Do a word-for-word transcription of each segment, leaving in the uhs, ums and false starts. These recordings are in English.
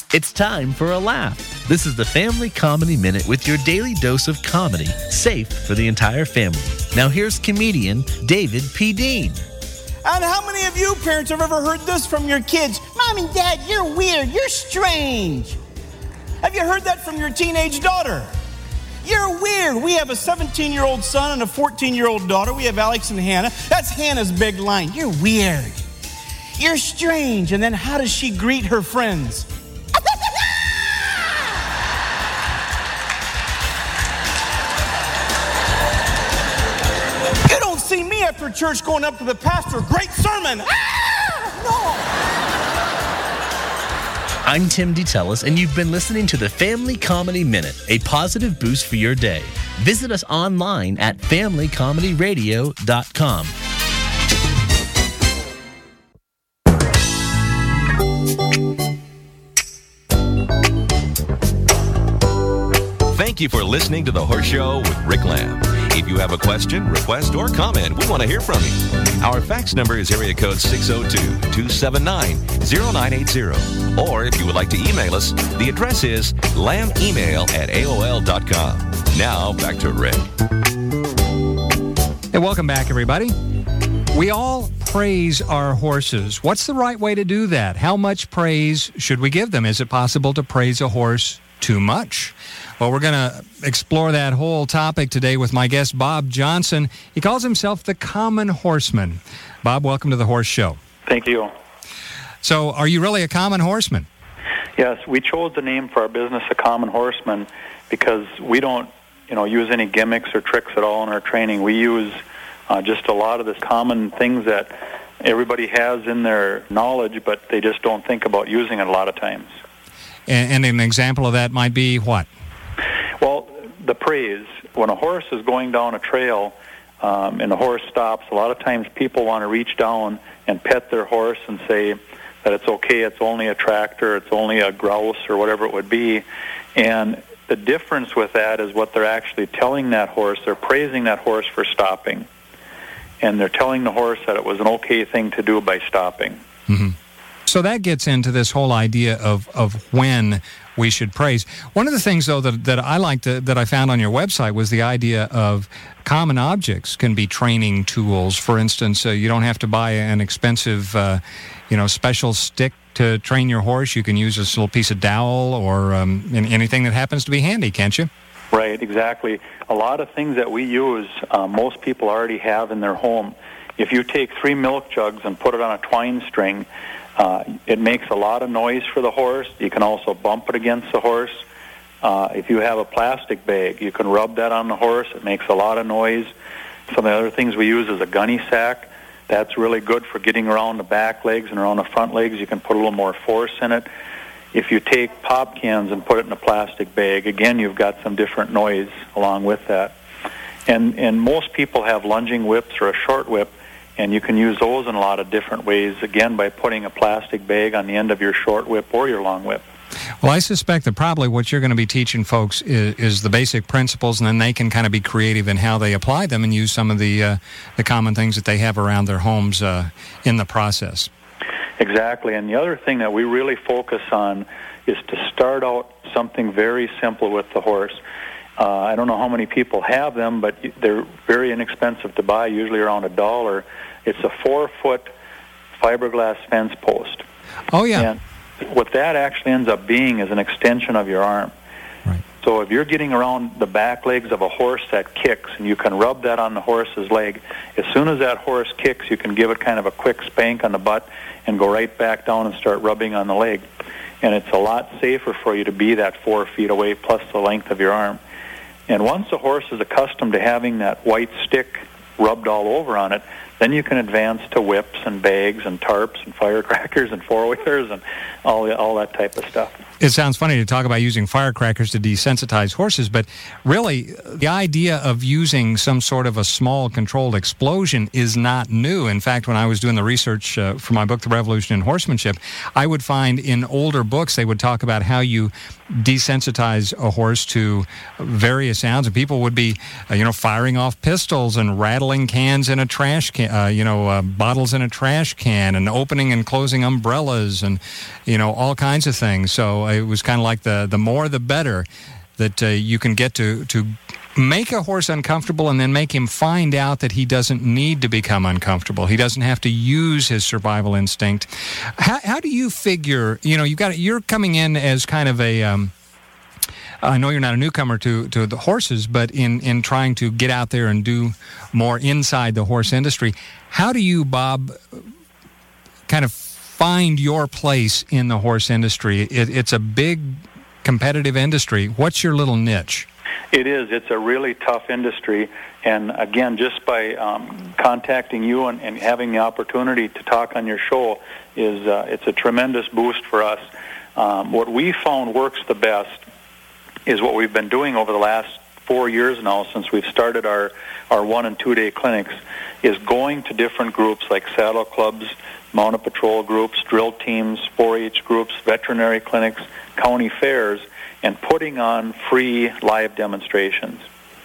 It's time for a laugh. This is the Family Comedy Minute with your daily dose of comedy, safe for the entire family. Now here's comedian David P. Dean. And how many of you parents have ever heard this from your kids? Mom and Dad, you're weird, you're strange. Have you heard that from your teenage daughter? You're weird. We have a seventeen-year-old son and a fourteen-year-old daughter. We have Alex and Hannah. That's Hannah's big line. You're weird. You're strange. And then how does she greet her friends? You don't see me after church going up to the pastor. Great sermon. Ah! No. I'm Tim DeTellis, and you've been listening to the Family Comedy Minute, a positive boost for your day. Visit us online at family comedy radio dot com. Thank you for listening to The Horse Show with Rick Lamb. If you have a question, request, or comment, we want to hear from you. Our fax number is area code six oh two, two seven nine, oh nine eight oh. Or if you would like to email us, the address is lambemail at A O L dot com. Now, back to Rick. Hey, welcome back, everybody. We all praise our horses. What's the right way to do that? How much praise should we give them? Is it possible to praise a horse too much? Well, we're going to explore that whole topic today with my guest, Bob Johnson. He calls himself the Common Horseman. Bob, welcome to the Horse Show. Thank you. So, are you really a common horseman? Yes, we chose the name for our business, a Common Horseman, because we don't, you know, use any gimmicks or tricks at all in our training. We use uh, just a lot of the common things that everybody has in their knowledge, but they just don't think about using it a lot of times. And, and an example of that might be what? Well, the praise. When a horse is going down a trail um, and the horse stops, a lot of times people want to reach down and pet their horse and say that it's okay, it's only a tractor, it's only a grouse or whatever it would be. And the difference with that is what they're actually telling that horse. They're praising that horse for stopping. And they're telling the horse that it was an okay thing to do by stopping. Mm-hmm. So that gets into this whole idea of, of when we should praise. One of the things, though, that, that I liked to, that I found on your website was the idea of common objects can be training tools. For instance, uh, you don't have to buy an expensive, uh, you know, special stick to train your horse. You can use this little piece of dowel or um, anything that happens to be handy, can't you? Right, exactly. A lot of things that we use, uh, most people already have in their home. If you take three milk jugs and put it on a twine string, Uh, it makes a lot of noise for the horse. You can also bump it against the horse. Uh, if you have a plastic bag, you can rub that on the horse. It makes a lot of noise. Some of the other things we use is a gunny sack. That's really good for getting around the back legs and around the front legs. You can put a little more force in it. If you take pop cans and put it in a plastic bag, again, you've got some different noise along with that. And, and most people have lunging whips or a short whip, and you can use those in a lot of different ways, again, by putting a plastic bag on the end of your short whip or your long whip. Well, I suspect that probably what you're going to be teaching folks is, is the basic principles, and then they can kind of be creative in how they apply them and use some of the uh, the common things that they have around their homes uh, in the process. Exactly. And the other thing that we really focus on is to start out something very simple with the horse. Uh, I don't know how many people have them, but they're very inexpensive to buy, usually around a dollar. It's a four-foot fiberglass fence post. Oh, yeah. And what that actually ends up being is an extension of your arm. Right. So if you're getting around the back legs of a horse that kicks, and you can rub that on the horse's leg, as soon as that horse kicks, you can give it kind of a quick spank on the butt and go right back down and start rubbing on the leg. And it's a lot safer for you to be that four feet away plus the length of your arm. And once a horse is accustomed to having that white stick rubbed all over on it, then you can advance to whips and bags and tarps and firecrackers and four-wheelers and all all that type of stuff. It sounds funny to talk about using firecrackers to desensitize horses, but really the idea of using some sort of a small controlled explosion is not new. In fact, when I was doing the research uh, for my book, The Revolution in Horsemanship, I would find in older books they would talk about how you desensitize a horse to various sounds, and people would be, uh, you know, firing off pistols and rattling cans in a trash can. uh, you know, uh, bottles in a trash can and opening and closing umbrellas and, you know, all kinds of things. So it was kind of like the, the more the better that uh, you can get to, to make a horse uncomfortable and then make him find out that he doesn't need to become uncomfortable. He doesn't have to use his survival instinct. How, how do you figure, you know, you've got, you're coming in as kind of a, um, I know you're not a newcomer to, to the horses, but in, in trying to get out there and do more inside the horse industry, how do you, Bob, kind of find your place in the horse industry? It, it's a big competitive industry. What's your little niche? It is. It's a really tough industry. And again, just by um, contacting you and, and having the opportunity to talk on your show is uh, it's a tremendous boost for us. Um, what we found works the best is what we've been doing over the last four years now since we've started our, our one and two day clinics, is going to different groups like saddle clubs, mounted patrol groups, drill teams, four H groups, veterinary clinics, county fairs, and putting on free live demonstrations.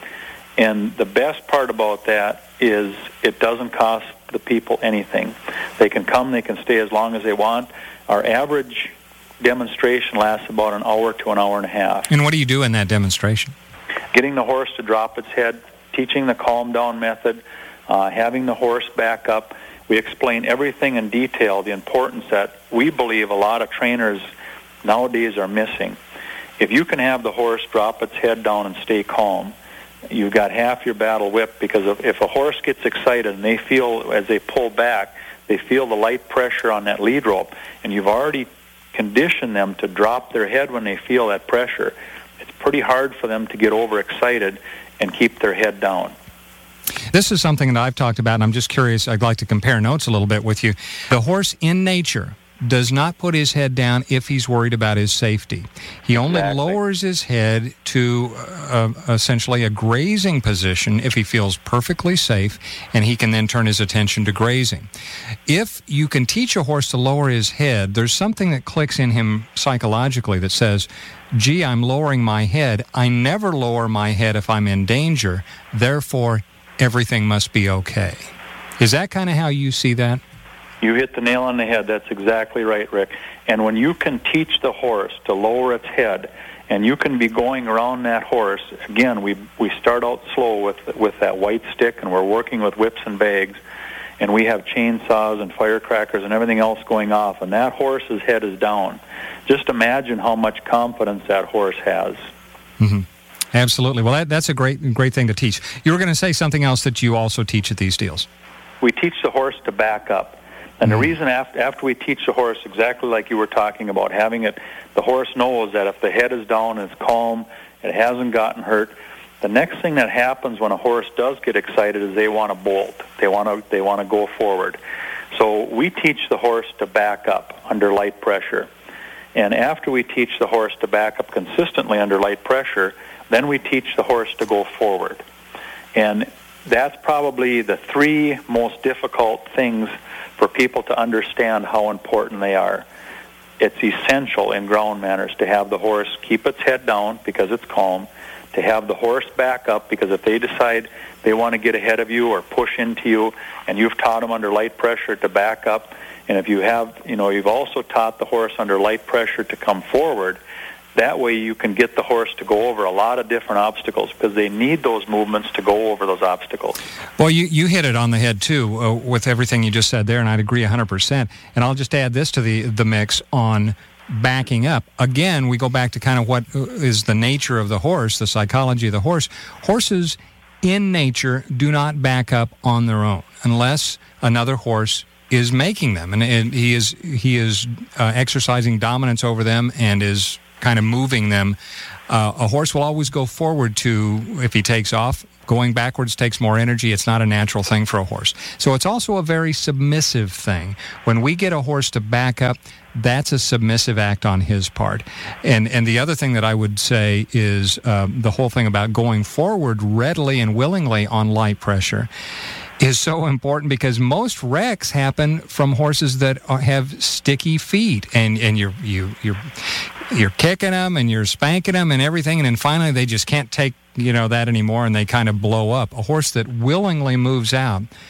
And the best part about that is it doesn't cost the people anything. They can come, they can stay as long as they want. Our average demonstration lasts about an hour to an hour and a half. And what do you do in that demonstration? Getting the horse to drop its head, teaching the calm down method, uh, having the horse back up. We explain everything in detail, the importance that we believe a lot of trainers nowadays are missing. If you can have the horse drop its head down and stay calm, you've got half your battle whipped, because if, if a horse gets excited and they feel, as they pull back, they feel the light pressure on that lead rope, and you've already conditioned them to drop their head when they feel that pressure, it's pretty hard for them to get overexcited and keep their head down. This is something that I've talked about, and I'm just curious. I'd like to compare notes a little bit with you. The horse in nature does not put his head down if he's worried about his safety. He only Exactly. lowers his head to uh, essentially a grazing position if he feels perfectly safe, and he can then turn his attention to grazing. If you can teach a horse to lower his head, there's something that clicks in him psychologically that says, gee, I'm lowering my head. I never lower my head if I'm in danger. Therefore, everything must be okay. Is that kind of how you see that? You hit the nail on the head. That's exactly right, Rick. And when you can teach the horse to lower its head, and you can be going around that horse, again, we we start out slow with with that white stick, and we're working with whips and bags, and we have chainsaws and firecrackers and everything else going off, and that horse's head is down. Just imagine how much confidence that horse has. Mm-hmm. Absolutely. Well, that, that's a great great thing to teach. You were going to say something else that you also teach at these deals. We teach the horse to back up. And the reason after, after we teach the horse, exactly like you were talking about, having it, the horse knows that if the head is down and it's calm, it hasn't gotten hurt, the next thing that happens when a horse does get excited is they want to bolt. They want to they want to go forward. So we teach the horse to back up under light pressure. And after we teach the horse to back up consistently under light pressure, then we teach the horse to go forward. And that's probably the three most difficult things for people to understand how important they are. It's essential in ground manners to have the horse keep its head down because it's calm, to have the horse back up because if they decide they want to get ahead of you or push into you and you've taught them under light pressure to back up, and if you have, you know, you've also taught the horse under light pressure to come forward, that way you can get the horse to go over a lot of different obstacles because they need those movements to go over those obstacles. Well, you, you hit it on the head, too, uh, with everything you just said there, and I'd agree one hundred percent. And I'll just add this to the, the mix on backing up. Again, we go back to kind of what is the nature of the horse, the psychology of the horse. Horses in nature do not back up on their own unless another horse is making them. And, and he is, he is uh, exercising dominance over them and is kind of moving them. Uh, a horse will always go forward to, if he takes off, going backwards takes more energy. It's not a natural thing for a horse. So it's also a very submissive thing. When we get a horse to back up, that's a submissive act on his part. And and the other thing that I would say is um, the whole thing about going forward readily and willingly on light pressure is so important because most wrecks happen from horses that are, have sticky feet, and and you're you you're you're kicking them and you're spanking them and everything, and then finally they just can't take you know that anymore, and they kind of blow up. A horse that willingly moves out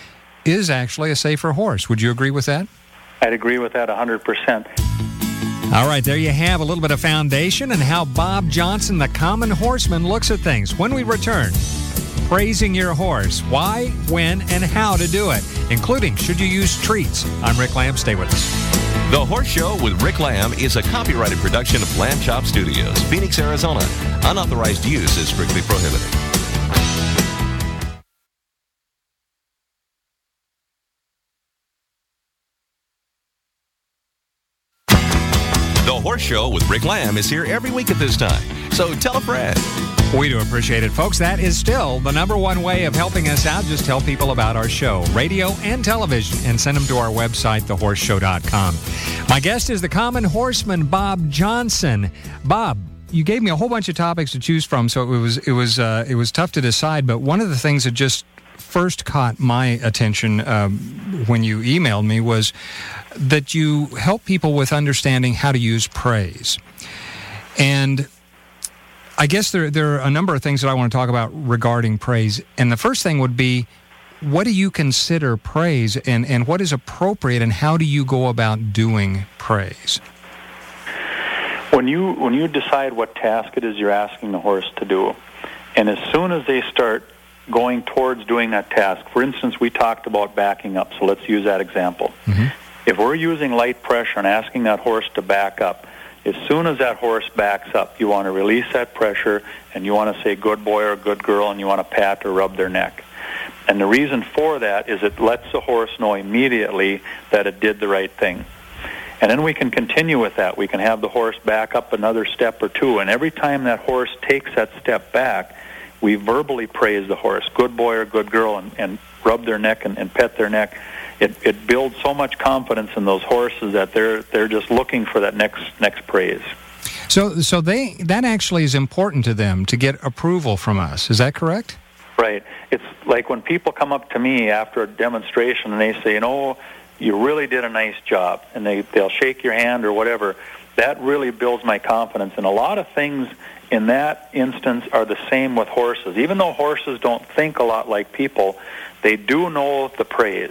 is actually a safer horse. Would you agree with that? I'd agree with that one hundred percent. All right, there you have a little bit of foundation and how Bob Johnson, the common horseman, looks at things. When we return, praising your horse, why, when, and how to do it, including should you use treats. I'm Rick Lamb. Stay with us. The Horse Show with Rick Lamb is a copyrighted production of Lamb Chop Studios, Phoenix, Arizona. Unauthorized use is strictly prohibited. The Horse Show with Rick Lamb is here every week at this time, so tell a friend. We do appreciate it, folks. That is still the number one way of helping us out. Just tell people about our show, radio and television, and send them to our website, the horse show dot com. My guest is the common horseman, Bob Johnson. Bob, you gave me a whole bunch of topics to choose from, so it was it was uh, it was tough to decide. But one of the things that just first caught my attention um, when you emailed me was that you help people with understanding how to use praise. And I guess there there are a number of things that I want to talk about regarding praise. And the first thing would be, what do you consider praise, and, and what is appropriate, and how do you go about doing praise? When you when you decide what task it is you're asking the horse to do, and as soon as they start going towards doing that task, for instance, we talked about backing up, so let's use that example. Mm-hmm. If we're using light pressure and asking that horse to back up, as soon as that horse backs up, you want to release that pressure, and you want to say good boy or good girl, and you want to pat or rub their neck. And the reason for that is it lets the horse know immediately that it did the right thing. And then we can continue with that. We can have the horse back up another step or two, and every time that horse takes that step back, we verbally praise the horse, good boy or good girl, and, and rub their neck and, and pet their neck. It, it builds so much confidence in those horses that they're they're just looking for that next next praise. So so they that actually is important to them to get approval from us. Is that correct? Right. It's like when people come up to me after a demonstration and they say, you know, you really did a nice job, and they they'll shake your hand or whatever. That really builds my confidence. And a lot of things in that instance are the same with horses. Even though horses don't think a lot like people, they do know the praise.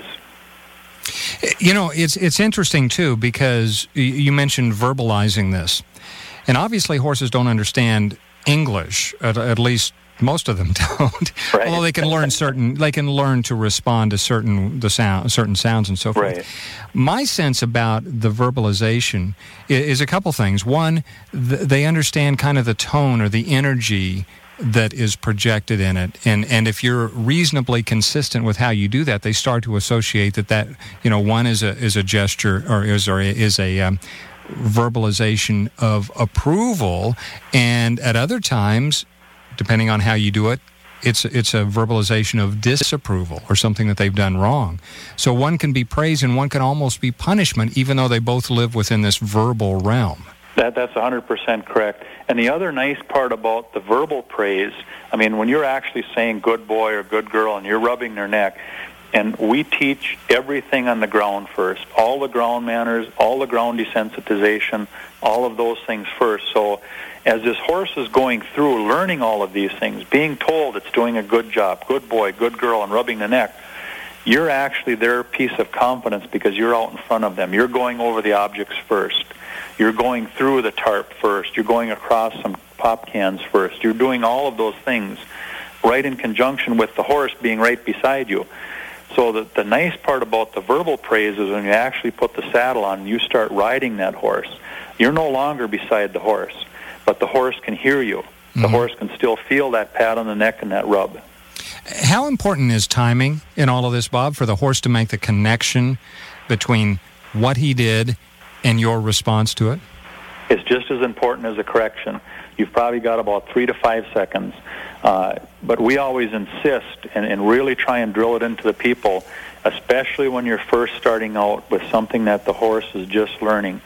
You know, it's it's interesting, too, because you mentioned verbalizing this. And obviously horses don't understand English, at, at least most of them don't. Right. Although they can learn certain, they can learn to respond to certain the sound, certain sounds and so forth. Right. My sense about the verbalization is, is a couple things. One, th- they understand kind of the tone or the energy that is projected in it, and and if you're reasonably consistent with how you do that, they start to associate that that you know one is a is a gesture or is or is a um, verbalization of approval, and at other times, depending on how you do it, it's it's a verbalization of disapproval or something that they've done wrong. So one can be praise and one can almost be punishment, even though they both live within this verbal realm. That that's one hundred percent correct. And the other nice part about the verbal praise, I mean, when you're actually saying good boy or good girl and you're rubbing their neck, and we teach everything on the ground first, all the ground manners, all the ground desensitization, all of those things first. So as this horse is going through learning all of these things, being told it's doing a good job, good boy, good girl, and rubbing the neck, you're actually their piece of confidence because you're out in front of them. You're going over the objects first. You're going through the tarp first. You're going across some pop cans first. You're doing all of those things right in conjunction with the horse being right beside you. So the, the nice part about the verbal praise is when you actually put the saddle on and you start riding that horse, you're no longer beside the horse, but the horse can hear you. The mm-hmm. horse can still feel that pat on the neck and that rub. How important is timing in all of this, Bob, for the horse to make the connection between what he did and your response to it? It's just as important as a correction. You've probably got about three to five seconds. Uh, but we always insist and, and really try and drill it into the people, especially when you're first starting out with something that the horse is just learning.